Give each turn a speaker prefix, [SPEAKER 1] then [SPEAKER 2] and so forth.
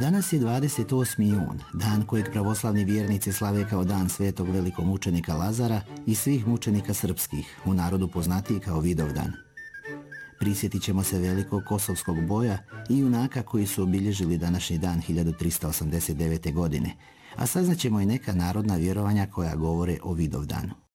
[SPEAKER 1] danas je 28. jun, dan kojeg pravoslavni vjernici slave kao dan svetog velikog mučenika Lazara i svih mučenika srpskih, u narodu poznatiji kao Vidovdan. Prisjetit ćemo se velikog kosovskog boja i junaka koji su obilježili današnji dan 1389. godine, a saznaćemo i neka narodna vjerovanja koja govore o Vidovdanu.